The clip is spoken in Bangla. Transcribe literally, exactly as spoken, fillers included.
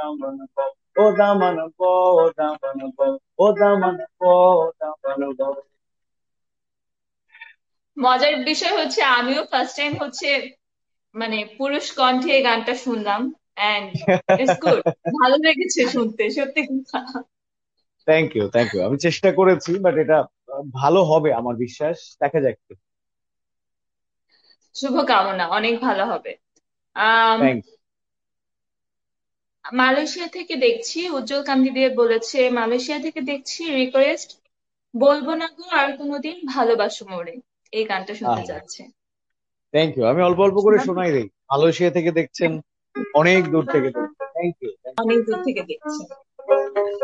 দামান ব, ও দামান ব, ও দামান ব, ও দামান ব, ও দামান ব। মজার বিষয় হচ্ছে আমিও ফার্স্ট টাইম হচ্ছে মানে পুরুষ কণ্ঠে এই গানটা শুনলাম, এন্ড ইটস গুড, ভালো লেগেছে শুনতে সত্যি কথা। Thank you, thank you. আমি চেষ্টা করেছি, বাট এটা আহ, ভালো হবে আমার বিশ্বাস। দেখা যাক। শুভকামনা, অনেক ভালো হবে। আম থ্যাংক। মালয়েশিয়া থেকে দেখছি উজ্জ্বল কান্তি দিয়ে বলেছে, মালয়েশিয়া থেকে দেখছি রিকোয়েস্ট, বলবো না গো আর কোনোদিন ভালোবাসো মোরে, এই গানটা শুনতে আহ চাচ্ছে। Thank you. আমি অল্প অল্প করে শোনাই দিই। মালয়েশিয়া থেকে দেখছেন, অনেক দূর থেকে দেখছেন। Thank you. অনেক দূর থেকে দেখছি।